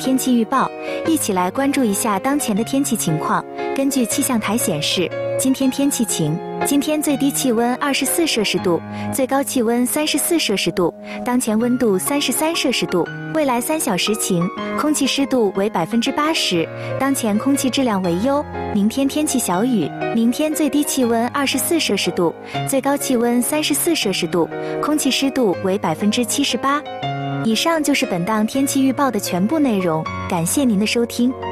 天气预报，一起来关注一下当前的天气情况。根据气象台显示，今天天气晴，今天最低气温24摄氏度，最高气温34摄氏度，当前温度33摄氏度。未来3小时晴，空气湿度为80%，当前空气质量为优。明天天气小雨，明天最低气温24摄氏度，最高气温34摄氏度，空气湿度为78%。以上就是本档天气预报的全部内容，感谢您的收听。